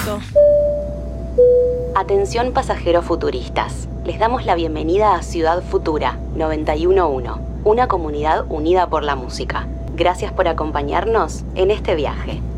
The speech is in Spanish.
esto. Atención pasajeros futuristas. Les damos la bienvenida a Ciudad Futura 911, una comunidad unida por la música. Gracias por acompañarnos en este viaje.